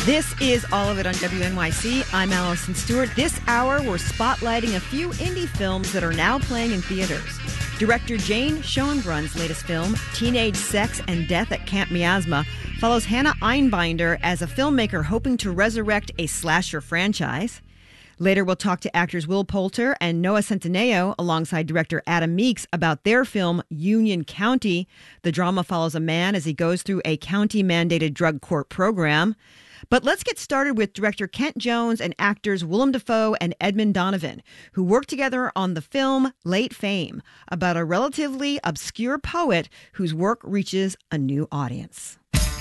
This is All of It on WNYC. I'm Allison Stewart. This hour, we're spotlighting a few indie films that are now playing in theaters. Director Jane Schoenbrun's latest film, Teenage Sex and Death at Camp Miasma, follows Hannah Einbinder as a filmmaker hoping to resurrect a slasher franchise. Later, we'll talk to actors Will Poulter and Noah Centineo alongside director Adam Meeks about their film Union County. The drama follows a man as he goes through a county-mandated drug court program. But let's get started with director Kent Jones and actors Willem Dafoe and Edmund Donovan, who worked together on the film Late Fame, about a relatively obscure poet whose work reaches a new audience.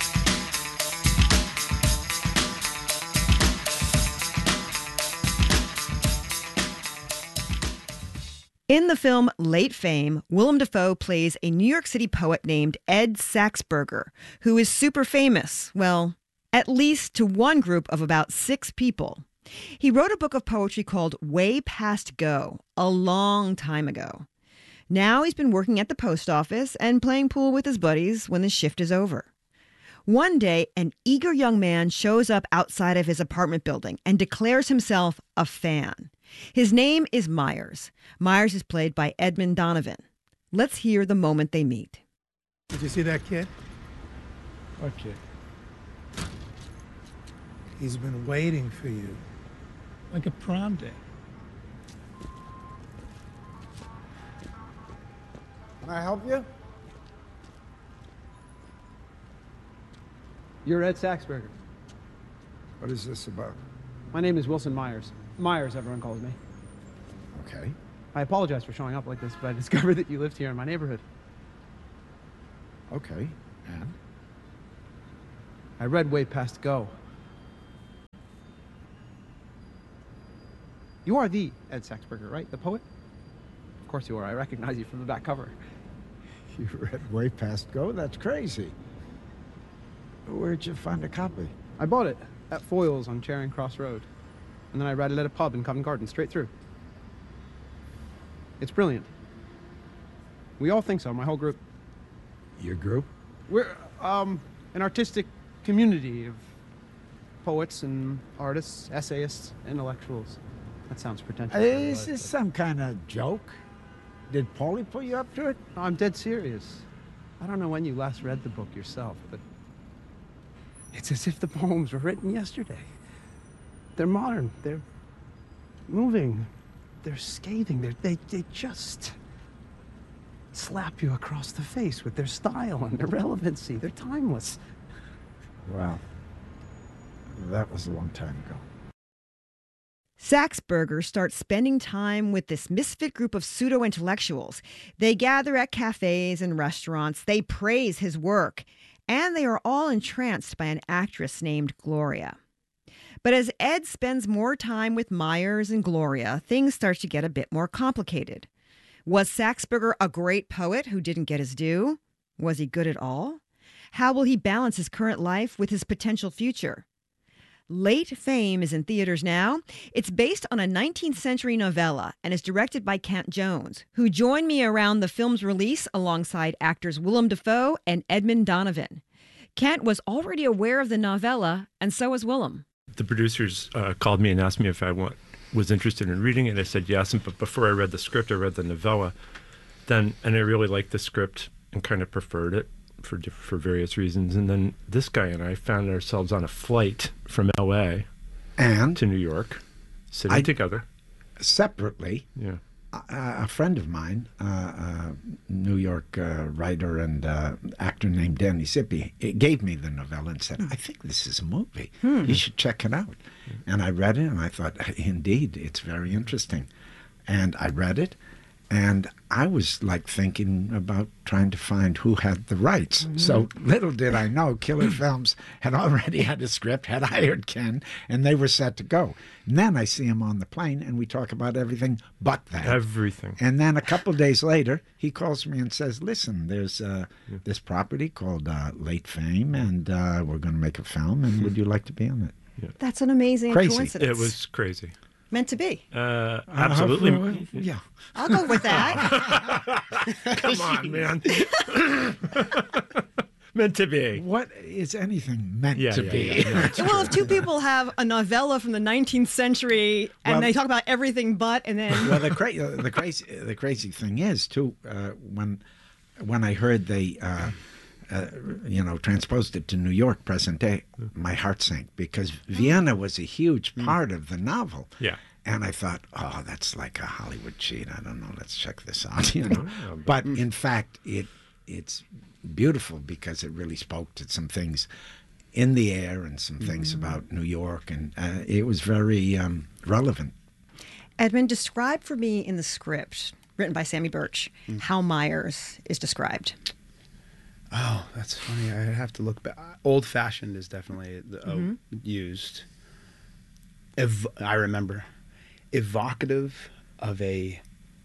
In the film Late Fame, Willem Dafoe plays a New York City poet named Ed Saxberger, who is super famous, well, at least to one group of about 6 people. He wrote a book of poetry called Way Past Go a long time ago. Now he's been working at the post office and playing pool with his buddies when the shift is over. One day, an eager young man shows up outside of his apartment building and declares himself a fan. His name is Myers. Myers is played by Edmund Donovan. Let's hear the moment they meet. Did you see that kid? What kid? He's been waiting for you. Like a prom day. Can I help you? You're Ed Saxberger. What is this about? My name is Wilson Myers. Myers, everyone calls me. Okay. I apologize for showing up like this, but I discovered that you lived here in my neighborhood. Okay. And? I read Way Past Go. You are the Ed Saxberger, right? The poet? Of course you are. I recognize you from the back cover. You read Way Past Go? That's crazy. Where'd you find a copy? I bought it at Foyle's on Charing Cross Road. And then I read it at a pub in Covent Garden, straight through. It's brilliant. We all think so, my whole group. Your group? We're an artistic community of poets and artists, essayists, intellectuals. That sounds pretentious. Is this some kind of joke? Did Paulie put you up to it? I'm dead serious. I don't know when you last read the book yourself, but it's as if the poems were written yesterday. They're modern, they're moving, they're scathing, they just slap you across the face with their style and their relevancy. They're timeless. Wow. That was a long time ago. Saxberger starts spending time with this misfit group of pseudo-intellectuals. They gather at cafes and restaurants. They praise his work. And they are all entranced by an actress named Gloria. But as Ed spends more time with Myers and Gloria, things start to get a bit more complicated. Was Saxberger a great poet who didn't get his due? Was he good at all? How will he balance his current life with his potential future? Late Fame is in theaters now. It's based on a 19th century novella and is directed by Kent Jones, who joined me around the film's release alongside actors Willem Dafoe and Edmund Donovan. Kent was already aware of the novella, and so was Willem. The producers called me and asked me if I was interested in reading it. I said yes, but before I read the script, I read the novella. And I really liked the script and kind of preferred it for various reasons. And then this guy and I found ourselves on a flight from L.A. and to New York, sitting together. Separately, yeah. A friend of mine, a New York writer and actor named Danny Sippy, gave me the novella and said, I think this is a movie. You should check it out. And I read it, and I thought, indeed, it's very interesting. And I read it, and I was like thinking about trying to find who had the rights. So little did I know Killer Films had already had a script, had hired Ken, and they were set to go. And then I see him on the plane, and we talk about everything but that. Everything. And then a couple of days later, he calls me and says, listen, there's this property called Late Fame, and we're going to make a film, and would you like to be on it? Yeah. That's an amazing coincidence. It was crazy. Meant to be. Absolutely. Yeah. I'll go with that. Come on, man. Meant to be. What is anything meant Yeah, to yeah, be? yeah, yeah. Well, if two people have a novella from the 19th century and Well- they talk about everything but, and then Well, the crazy thing is too when I heard they transposed it to New York present day, my heart sank because Vienna was a huge part of the novel. Yeah. And I thought, oh, that's like a Hollywood cheat. I don't know. Let's check this out. But in fact, it's beautiful because it really spoke to some things in the air and some things about New York, and it was very relevant. Edmund, describe for me in the script written by Sammy Birch how Myers is described. Oh, that's funny. I have to look back. Old-fashioned is definitely used. I remember. Evocative of a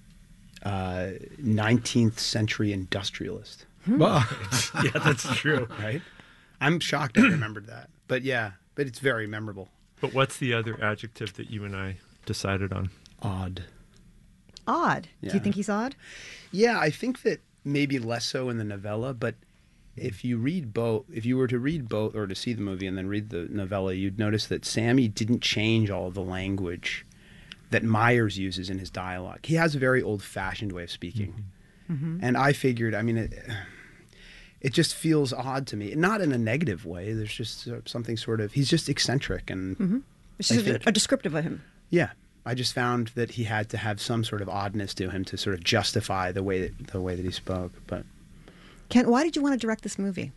19th century industrialist. Yeah, that's true. Right? I'm shocked I remembered that. But yeah, but it's very memorable. But what's the other adjective that you and I decided on? Odd. Odd. Do Yeah. you think he's odd? Yeah, I think that maybe less so in the novella, but if you were to read both or to see the movie and then read the novella, you'd notice that Sammy didn't change all of the language that Myers uses in his dialogue. He has a very old-fashioned way of speaking. And I figured, I mean, it just feels odd to me. Not in a negative way. There's just something sort of, he's just eccentric. And It's I just think- a descriptive of him. yeah, I just found that he had to have some sort of oddness to him to sort of justify the way that he spoke. But Kent, why did you want to direct this movie?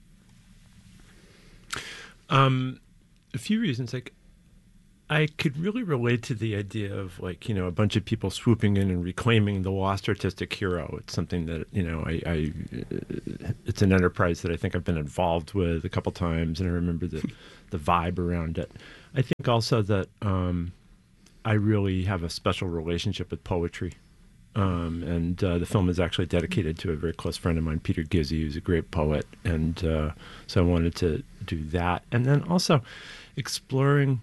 A few reasons. Like, I could really relate to the idea of a bunch of people swooping in and reclaiming the lost artistic hero. It's something that it's an enterprise that I think I've been involved with a couple times, and I remember the vibe around it. I think also that I really have a special relationship with poetry, and the film is actually dedicated to a very close friend of mine, Peter Gizzi, who's a great poet, and so I wanted to do that, and then also exploring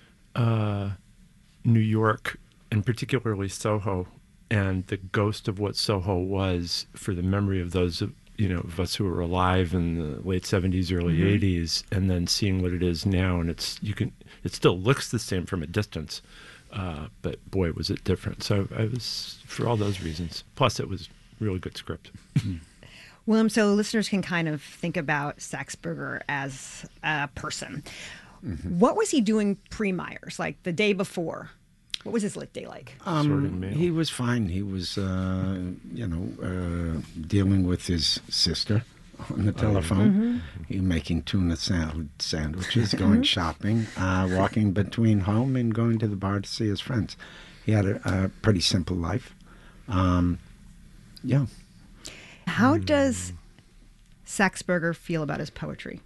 New York, and particularly Soho, and the ghost of what Soho was for the memory of those of us who were alive in the late 70s, early 80s, and then seeing what it is now, and it still looks the same from a distance, but boy, was it different. So I was, for all those reasons. Plus, it was a really good script. William, so listeners can kind of think about Saxberger as a person. What was he doing pre-Myers, like the day before? What was his day like? Sorting mail. He was fine. He was, dealing with his sister on the telephone. He making tuna salad sandwiches, going shopping, walking between home and going to the bar to see his friends. He had a pretty simple life. Yeah. How does Saxberger feel about his poetry?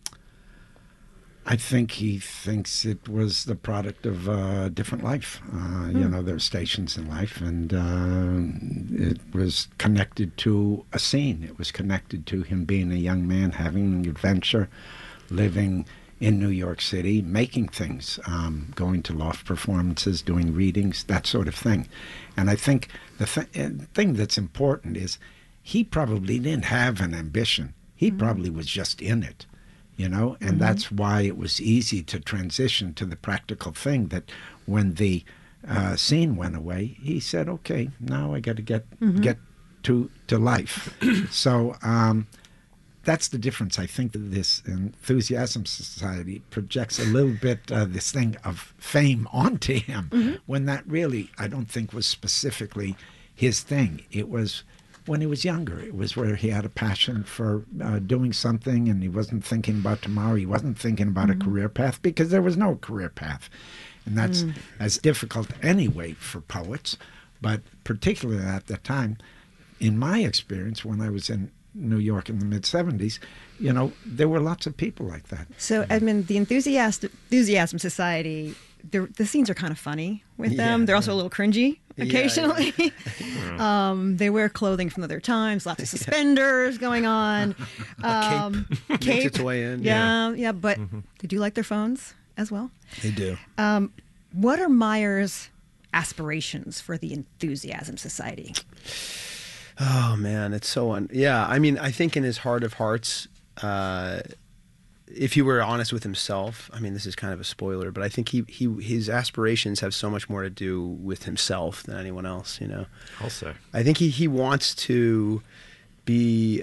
I think he thinks it was the product of a different life. There are stations in life, and it was connected to a scene. It was connected to him being a young man, having an adventure, living in New York City, making things, going to loft performances, doing readings, that sort of thing. And I think the thing that's important is he probably didn't have an ambition. He probably was just in it. And that's why it was easy to transition to the practical thing, that when the scene went away, he said, okay, now I got to get to life. So that's the difference. I think that this Enthusiasm Society projects a little bit this thing of fame onto him, when that really, I don't think, was specifically his thing. It was when he was younger. It was where he had a passion for doing something, and he wasn't thinking about tomorrow. He wasn't thinking about a career path, because there was no career path. And that's as difficult anyway for poets, but particularly at the time, in my experience, when I was in New York in the mid-'70s, there were lots of people like that. So, Edmund, the Enthusiasm Society, the scenes are kind of funny with them. Yeah, They're also a little cringy occasionally. They wear clothing from other times, lots of suspenders going on. Cape makes its way in. Yeah, but they do like their phones as well. They do. What are Myers' aspirations for the Enthusiasm Society? Oh man, it's so I mean, I think in his heart of hearts, if he were honest with himself, I mean, this is kind of a spoiler, but I think his aspirations have so much more to do with himself than anyone else, you know? I'll say. I think he wants to be,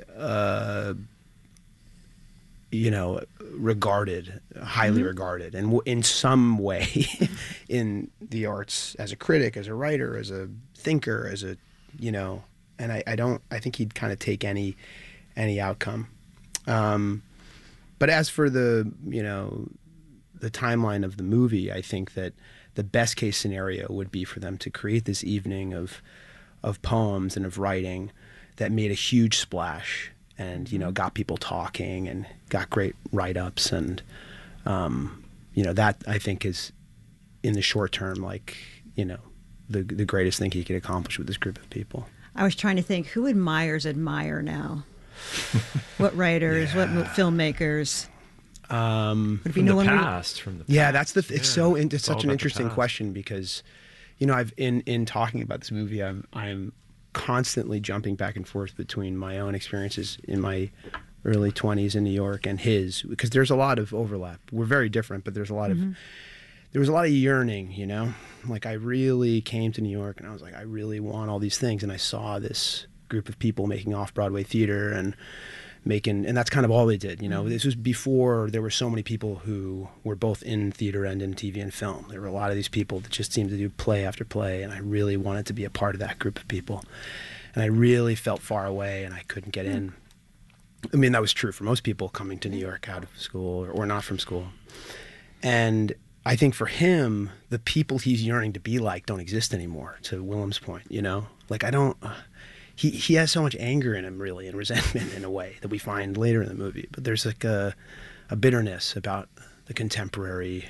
you know, regarded, highly regarded, and in some way in the arts, as a critic, as a writer, as a thinker, as a, you know, and I think he'd kind of take any outcome. But as for the, you know, the timeline of the movie, I think that the best case scenario would be for them to create this evening of poems and of writing that made a huge splash and, you know, got people talking and got great write-ups. And, you know, that I think is, in the short term, like, you know, the greatest thing he could accomplish with this group of people. I was trying to think, who would Myers admire now? What writers, what filmmakers? Would it be From no the one past, from the past. Yeah, that's the. It's so. It's all such an about the interesting past. question because, you know, I've in talking about this movie, I'm constantly jumping back and forth between my own experiences in my early 20s in New York and his, because there's a lot of overlap. We're very different, but there's a lot of. There was a lot of yearning, you know. Like, I really came to New York and I was like, I really want all these things, and I saw this group of people making off-Broadway theater and that's kind of all they did, you know. This was before there were so many people who were both in theater and in TV and film. There were a lot of these people that just seemed to do play after play, and I really wanted to be a part of that group of people. And I really felt far away and I couldn't get in. I mean, that was true for most people coming to New York out of school or not from school. And I think for him, the people he's yearning to be like don't exist anymore, to Willem's point, you know? Like, I don't... He has so much anger in him, really, and resentment in a way that we find later in the movie. But there's like a bitterness about the contemporary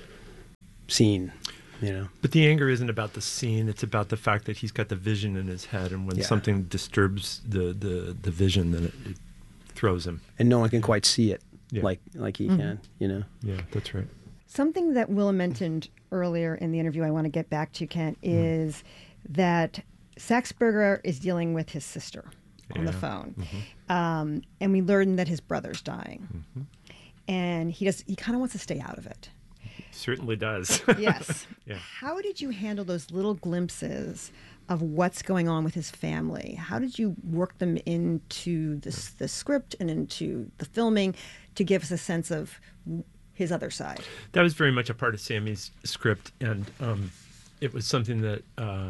scene, you know. But the anger isn't about the scene; it's about the fact that he's got the vision in his head, and when something disturbs the vision, then it throws him. And no one can quite see it Yeah. like he can, you know. Yeah, that's right. Something that Willem mentioned earlier in the interview I want to get back to, Kent, is that Saxberger is dealing with his sister on the phone. And we learn that his brother's dying. And he kind of wants to stay out of it. Certainly does. Yes. Yeah. How did you handle those little glimpses of what's going on with his family? How did you work them into the script and into the filming to give us a sense of his other side? That was very much a part of Sammy's script, and it was something that,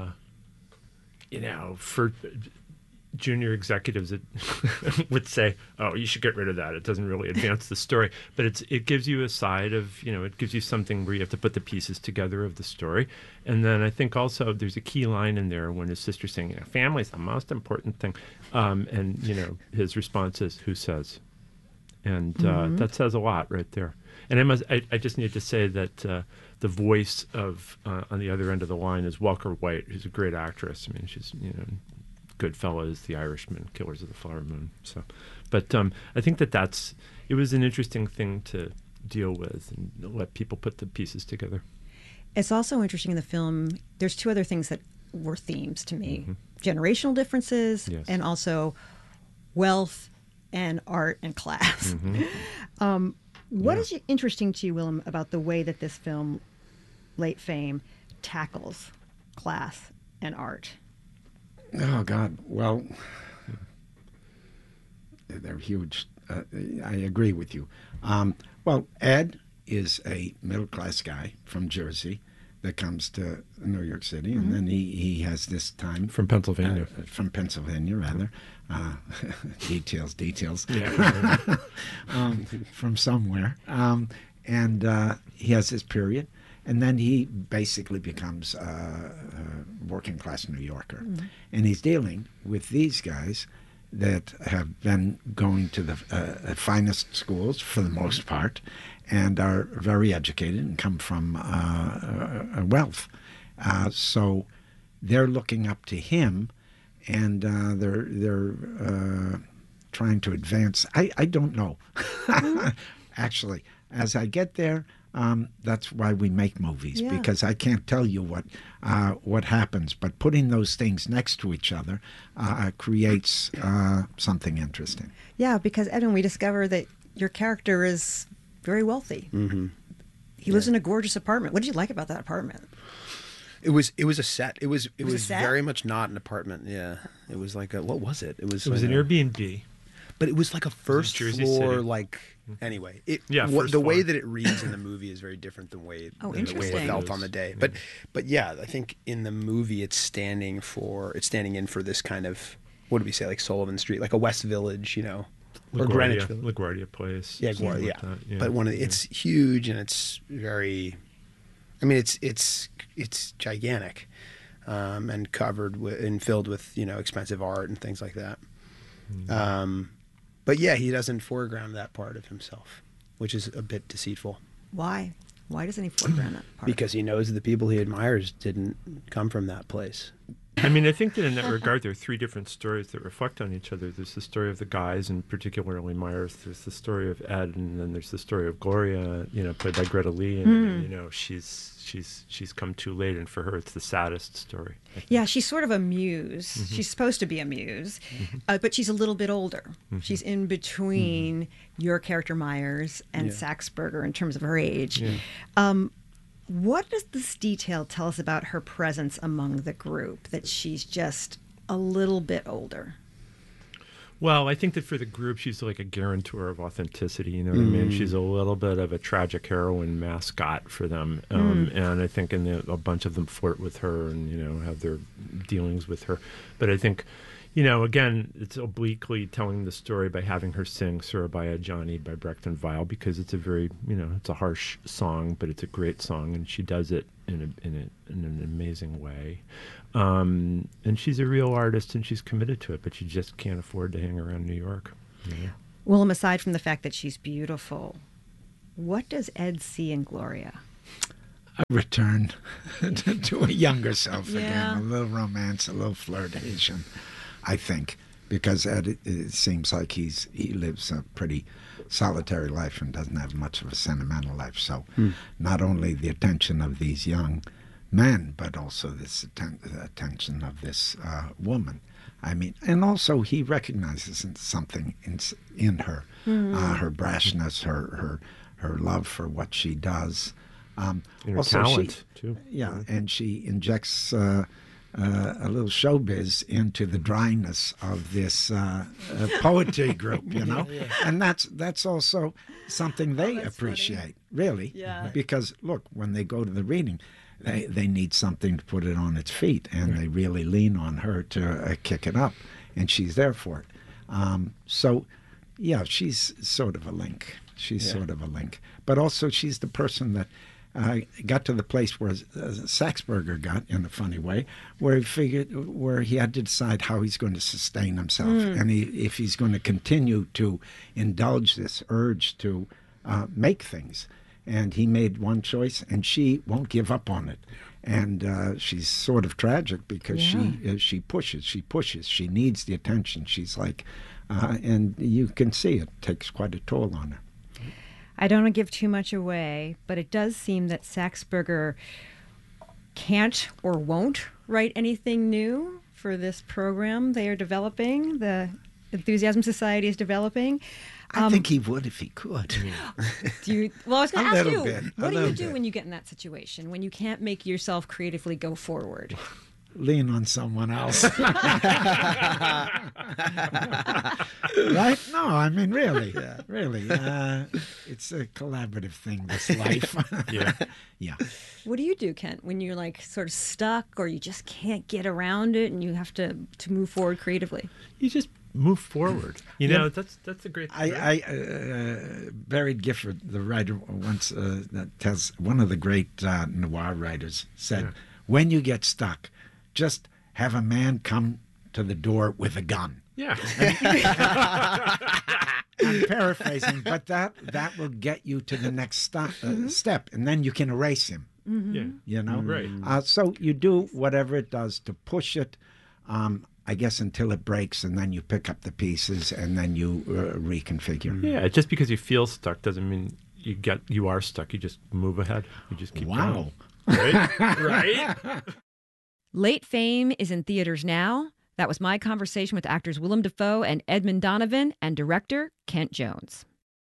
you know, for junior executives that would say, "Oh, you should get rid of that. It doesn't really advance the story." But it gives you a side of, you know, it gives you something where you have to put the pieces together of the story. And then I think also there's a key line in there when his sister's saying, you know, "Family's the most important thing," and you know, his response is, "Who says?" And that says a lot right there. And I just need to say that the voice of on the other end of the line is Walker White, who's a great actress. I mean, she's, you know, Goodfellas, The Irishman, Killers of the Flower Moon. So, but I think it was an interesting thing to deal with and let people put the pieces together. It's also interesting in the film, there's two other things that were themes to me. Generational differences, Yes. and also wealth and art and class. What is interesting to you, Willem, about the way that this film, Late Fame, tackles class and art? Oh, God. Well, they're huge. I agree with you. Well, Ed is a middle-class guy from Jersey that comes to New York City, and then he has this time... From Pennsylvania. From Pennsylvania, rather. Details. Yeah. From somewhere. And he has this period. And then he basically becomes a working-class New Yorker. And he's dealing with these guys that have been going to the finest schools, for the most part, and are very educated and come from wealth. So they're looking up to him, and they're trying to advance. I don't know. Actually, as I get there, That's why we make movies, Yeah. because I can't tell you what happens, but putting those things next to each other creates something interesting. Yeah, because Edwin, we discover that your character is very wealthy. Mm-hmm. He lives in a gorgeous apartment. What did you like about that apartment? It was a set. It was a set? very much not an apartment. Yeah, it was like what was it? It was It was an like Airbnb. but it was like a first Jersey floor. City. Like anyway, First the way floor. that it reads in the movie is very different than the way Oh, it interesting. felt on the day. But yeah, I think in the movie it's standing in for this kind of, what do we say, like Sullivan Street, like a West Village, you know, or Greenwich Village. LaGuardia Place. Yeah, something yeah. like that, yeah. But it's huge and it's very, I mean, it's gigantic, and covered with and filled with, you know, expensive art and things like that. But yeah, he doesn't foreground that part of himself, which is a bit deceitful. Why? Why doesn't he foreground that part? Because he knows that the people he admires didn't come from that place. I mean, I think that in that regard, there are three different stories that reflect on each other. There's the story of the guys, and particularly Myers. There's the story of Ed, and then there's the story of Gloria, you know, played by Greta Lee. And you know, she's come too late, and for her, it's the saddest story. I think. Yeah, she's sort of a muse. She's supposed to be a muse, but she's a little bit older. She's in between your character Myers and Saxberger in terms of her age. Yeah. What does this detail tell us about her presence among the group, that she's just a little bit older? Well, I think that for the group, she's like a guarantor of authenticity. You know what I mean? She's a little bit of a tragic heroine mascot for them, and I think a bunch of them flirt with her and, you know, have their dealings with her. But I think, you know, again, it's obliquely telling the story by having her sing Surabaya Johnny by Brecht and Weil, because it's a very, you know, it's a harsh song, but it's a great song, and she does it in an amazing way. And she's a real artist, and she's committed to it, but she just can't afford to hang around New York. You know? Willem, aside from the fact that she's beautiful, what does Ed see in Gloria? A return to a younger self Yeah. again, a little romance, a little flirtation, I think, because Ed, it seems like he lives a pretty solitary life and doesn't have much of a sentimental life. So not only the attention of these young men, but also this attention of this woman. I mean, and also he recognizes something in her, her brashness, her love for what she does. And her Also, talent, too. Yeah, and she injects a little showbiz into the dryness of this poetry group, you know, and that's also something they appreciate, really. Yeah. Because look, when they go to the reading, they need something to put it on its feet, and they really lean on her to kick it up, and she's there for it. So, yeah, she's sort of a link. She's sort of a link, but also she's the person that got to the place where Saxberger got, in a funny way, where he had to decide how he's going to sustain himself, and if he's going to continue to indulge this urge to make things. And he made one choice, and she won't give up on it. And she's sort of tragic because she pushes, she needs the attention. She's like, and you can see it takes quite a toll on her. I don't want to give too much away, but it does seem that Saxberger can't or won't write anything new for this program they are developing, the Enthusiasm Society is developing. I think he would if he could. Well, I was going to A ask little you, bit, what a do you little do bit. when you get in that situation, when you can't make yourself creatively go forward? Lean on someone else. Right? No, I mean, really. Really. It's a collaborative thing, this life. Yeah. Yeah. What do you do, Kent, when you're like sort of stuck or you just can't get around it and you have to move forward creatively? You just move forward. You know, that's a great thing. Barry Gifford, the writer, once that tells one of the great noir writers said, when you get stuck, just have a man come to the door with a gun. Yeah. I'm paraphrasing, but that will get you to the next step, and then you can erase him. Yeah. You know, Right. So you do whatever it does to push it, I guess, until it breaks, and then you pick up the pieces, and then you reconfigure. Yeah, just because you feel stuck doesn't mean you are stuck. You just move ahead. You just keep Wow. going. Right? Right? Late Fame is in theaters now. That was my conversation with actors Willem Dafoe and Edmund Donovan and director Kent Jones.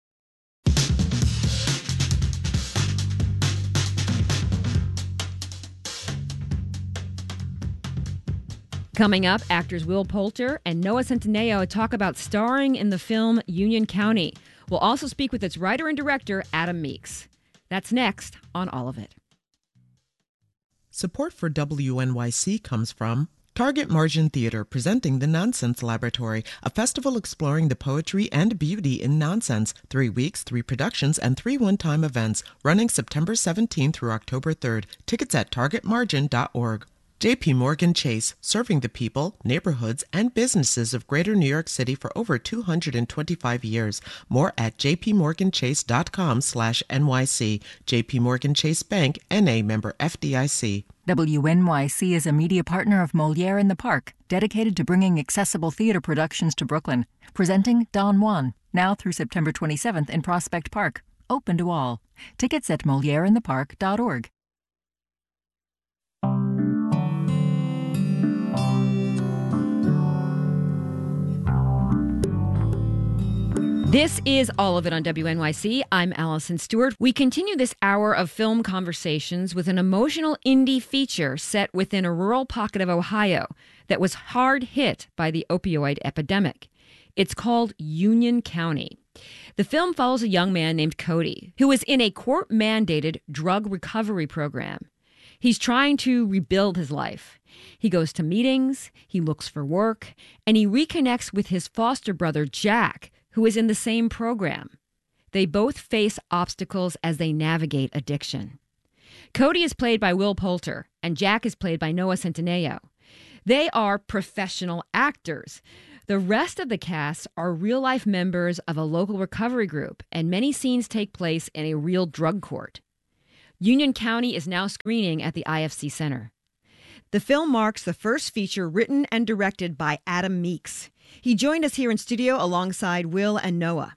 Coming up, actors Will Poulter and Noah Centineo talk about starring in the film Union County. We'll also speak with its writer and director, Adam Meeks. That's next on All of It. Support for WNYC comes from Target Margin Theater, presenting The Nonsense Laboratory, a festival exploring the poetry and beauty in nonsense. 3 weeks, 3 productions, and 3 one-time events, running September 17th through October 3rd. Tickets at targetmargin.org. JP Morgan Chase, serving the people, neighborhoods, and businesses of Greater New York City for over 225 years. More at jpmorganchase.com/NYC. JP Morgan Chase Bank, N.A. member FDIC. WNYC is a media partner of Molière in the Park, dedicated to bringing accessible theater productions to Brooklyn. Presenting Don Juan, now through September 27th in Prospect Park. Open to all. Tickets at MolièreInThePark.org. This is All of It on WNYC. I'm Allison Stewart. We continue this hour of film conversations with an emotional indie feature set within a rural pocket of Ohio that was hard hit by the opioid epidemic. It's called Union County. The film follows a young man named Cody who is in a court-mandated drug recovery program. He's trying to rebuild his life. He goes to meetings, he looks for work, and he reconnects with his foster brother, Jack, who is in the same program. They both face obstacles as they navigate addiction. Cody is played by Will Poulter, and Jack is played by Noah Centineo. They are professional actors. The rest of the cast are real-life members of a local recovery group, and many scenes take place in a real drug court. Union County is now screening at the IFC Center. The film marks the first feature written and directed by Adam Meeks. He joined us here in studio alongside Will and Noah.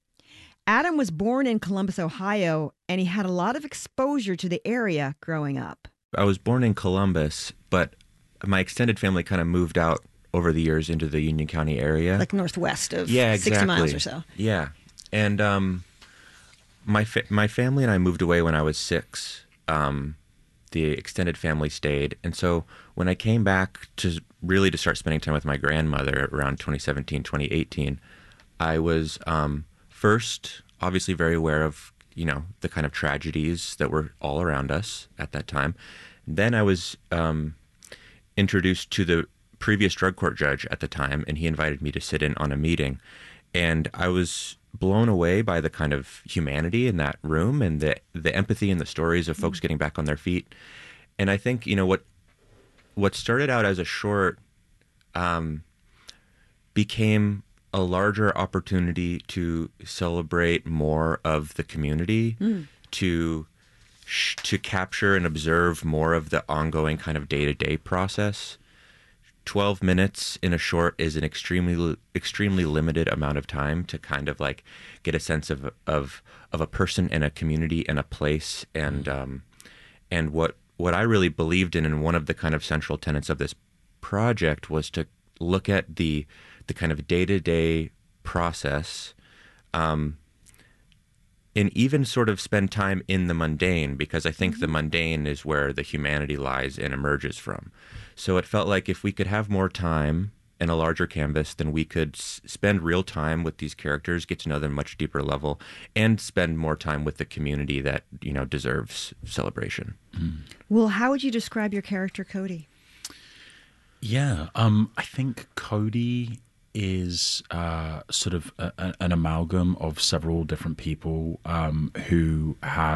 Adam was born in Columbus, Ohio, and he had a lot of exposure to the area growing up. I was born in Columbus, but my extended family kind of moved out over the years into the Union County area. Like northwest of Yeah, exactly. 60 miles or so. Yeah. And my family and I moved away when I was 6. The extended family stayed. And so when I came back to start spending time with my grandmother around 2017, 2018, I was first obviously very aware of, the kind of tragedies that were all around us at that time. Then I was introduced to the previous drug court judge at the time, and he invited me to sit in on a meeting. And I was blown away by the kind of humanity in that room and the empathy and the stories of folks getting back on their feet. And I think, what started out as a short became a larger opportunity to celebrate more of the community, to capture and observe more of the ongoing kind of day-to-day process. 12 minutes in a short is an extremely limited amount of time to kind of like get a sense of a person and a community and a place, and what I really believed in, and one of the kind of central tenets of this project was to look at the kind of day-to-day process, and even sort of spend time in the mundane, because I think the mundane is where the humanity lies and emerges from. So it felt like if we could have more time and a larger canvas, then we could spend real time with these characters, get to know them much deeper level, and spend more time with the community that, deserves celebration. Well, how would you describe your character, Cody? Yeah, I think Cody is sort of an amalgam of several different people who have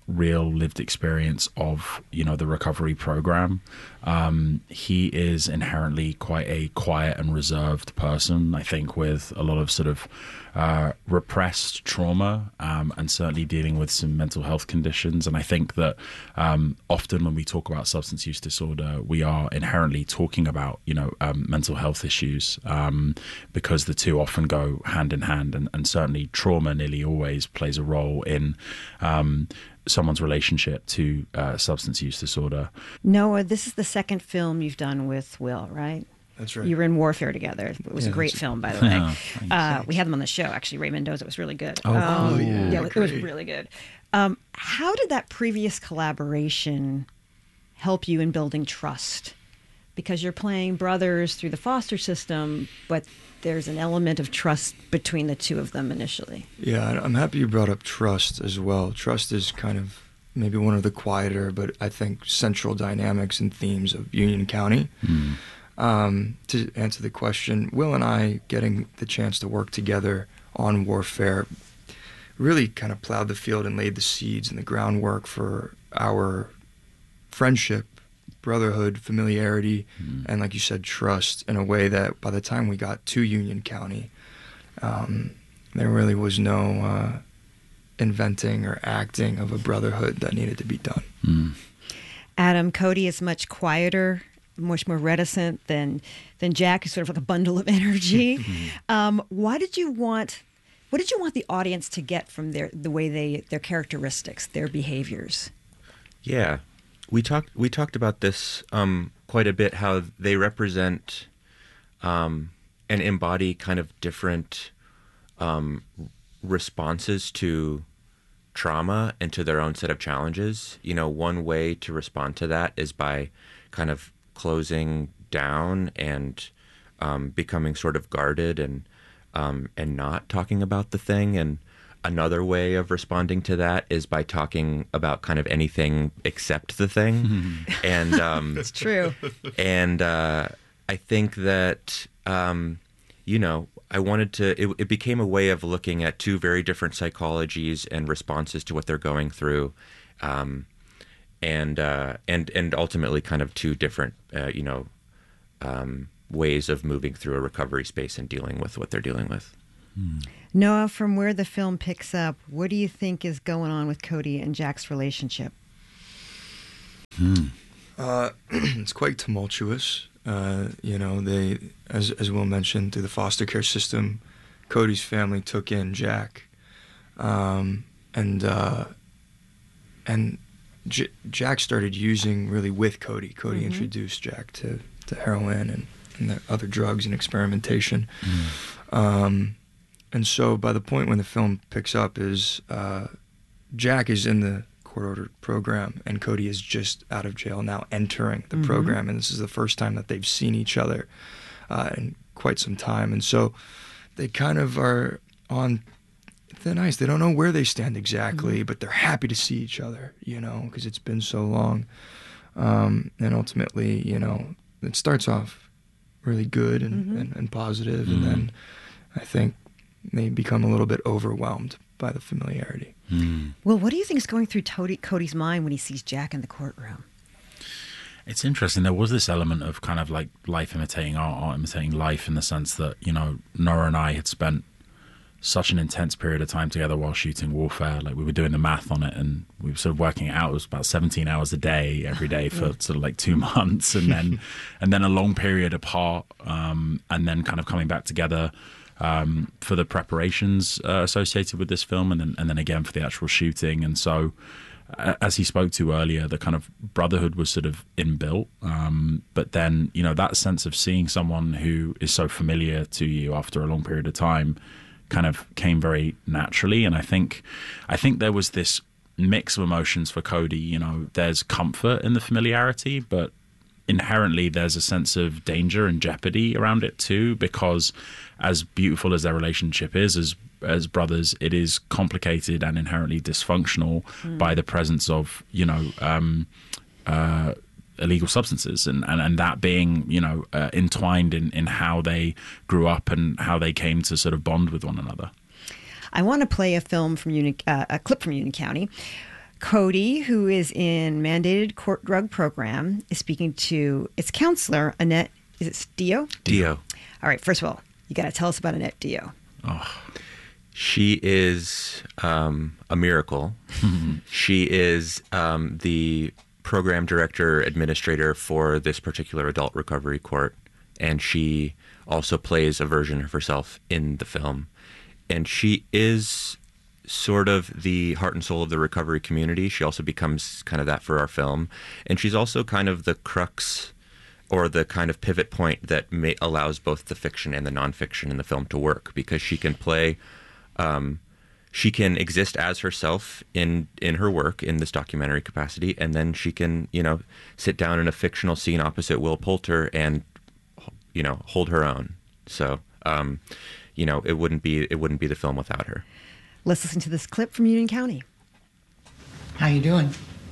real lived experience of, you know, the recovery program. He is inherently quite a quiet and reserved person, I think, with a lot of sort of repressed trauma, and certainly dealing with some mental health conditions. And I think that often when we talk about substance use disorder, we are inherently talking about, you know, mental health issues, because the two often go hand in hand, and certainly trauma nearly always plays a role in someone's relationship to substance use disorder. Noah, this is the second film you've done with Will, right? That's right. You were in Warfare together. It was a great film, by the way. We had them on the show, actually. Ray Mendoza. It was really good. Yeah, it was really good. How did that previous collaboration help you in building trust? Because you're playing brothers through the foster system, but there's an element of trust between the two of them initially. Yeah, I'm happy you brought up trust as well. Trust is kind of maybe one of the quieter, but I think central dynamics and themes of Union County. To answer the question, Will and I getting the chance to work together on Warfare really kind of plowed the field and laid the seeds and the groundwork for our friendship, brotherhood, familiarity, and like you said, trust, in a way that by the time we got to Union County, there really was no inventing or acting of a brotherhood that needed to be done. Adam, Cody is much quieter, much more reticent than Jack, who's sort of like a bundle of energy. What did you want the audience to get from their characteristics, their behaviors? Yeah, we talked about this quite a bit, how they represent and embody kind of different responses to trauma and to their own set of challenges. You know, one way to respond to that is by kind of closing down and becoming sort of guarded and not talking about the thing. And another way of responding to that is by talking about kind of anything except the thing. And that's true. And I think that you know, I wanted to. It became a way of looking at two very different psychologies and responses to what they're going through. And ultimately kind of two different, ways of moving through a recovery space and dealing with what they're dealing with. Noah, from where the film picks up, what do you think is going on with Cody and Jack's relationship? It's quite tumultuous. They, as Will mentioned, through the foster care system, Cody's family took in Jack, and Jack started using really with Cody. Cody introduced Jack to heroin and the other drugs and experimentation. And so by the point when the film picks up is Jack is in the court-ordered program and Cody is just out of jail now, entering the program. And this is the first time that they've seen each other in quite some time. And so they kind of are on thin ice. They don't know where they stand exactly, but they're happy to see each other, because it's been so long. And ultimately, it starts off really good and positive, and then I think they become a little bit overwhelmed by the familiarity. Well, what do you think is going through Cody's mind when he sees Jack in the courtroom? It's interesting. There was this element of kind of like life imitating art imitating life, in the sense that, Nora and I had spent such an intense period of time together while shooting Warfare. Like, we were doing the math on it and we were sort of working it out. It was about 17 hours a day every day for sort of like 2 months, and then a long period apart, and then kind of coming back together for the preparations associated with this film, and then again for the actual shooting. And so, as he spoke to earlier, the kind of brotherhood was sort of inbuilt, but then that sense of seeing someone who is so familiar to you after a long period of time kind of came very naturally. And I think there was this mix of emotions for Cody. There's comfort in the familiarity, but inherently there's a sense of danger and jeopardy around it too, because as beautiful as their relationship is as brothers, it is complicated and inherently dysfunctional by the presence of illegal substances, and that being entwined in how they grew up and how they came to sort of bond with one another. I want to play a clip from Union County. Cody, who is in mandated court drug program, is speaking to its counselor, Annette. Is it Dio? Dio. All right. First of all, you got to tell us about Annette Dio. Oh. She is a miracle. She is the program director administrator for this particular adult recovery court, and she also plays a version of herself in the film. And she is sort of the heart and soul of the recovery community. She also becomes kind of that for our film. And she's also kind of the crux or the kind of pivot point that allows both the fiction and the nonfiction in the film to work, because she can play, she can exist as herself in her work in this documentary capacity, and then she can, sit down in a fictional scene opposite Will Poulter and, hold her own. So, it wouldn't be the film without her. Let's listen to this clip from Union County. How you doing?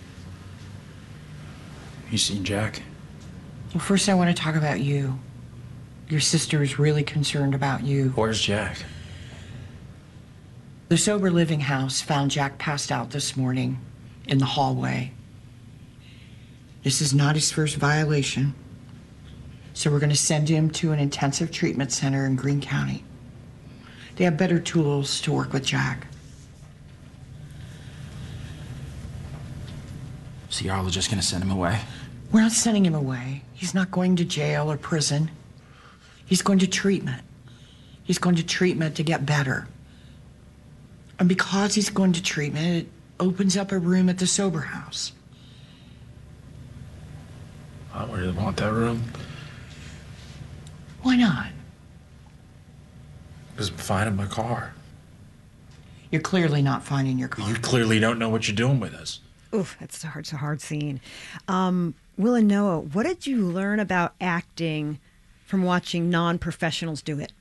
You seen Jack? Well, first I want to talk about you. Your sister is really concerned about you. Where's Jack? The sober living house found Jack passed out this morning in the hallway. This is not his first violation. So we're going to send him to an intensive treatment center in Greene County. They have better tools to work with Jack. So y'all are just going to send him away? We're not sending him away. He's not going to jail or prison. He's going to treatment. He's going to treatment to get better. And because he's going to treatment, it opens up a room at the sober house. I don't really want that room. Why not? Because I'm finding my car. You're clearly not finding your car. You clearly don't know what you're doing with us. Oof, that's a hard scene. Will and Noah, what did you learn about acting from watching non-professionals do it?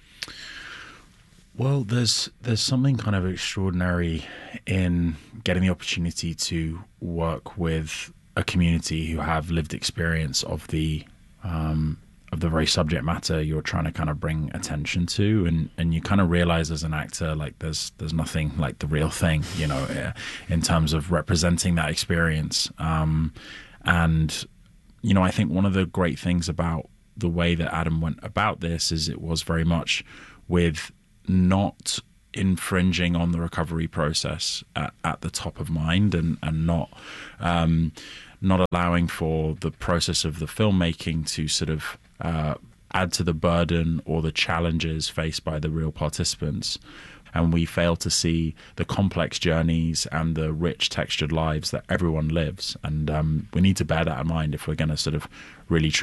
Well, there's something kind of extraordinary in getting the opportunity to work with a community who have lived experience of the very subject matter you're trying to kind of bring attention to, and you kind of realize as an actor, like there's nothing like the real thing, in terms of representing that experience. And I think one of the great things about the way that Adam went about this is it was very much with not infringing on the recovery process at the top of mind, and not allowing for the process of the filmmaking to sort of add to the burden or the challenges faced by the real participants. And we fail to see the complex journeys and the rich textured lives that everyone lives. And we need to bear that in mind if we're going to sort of really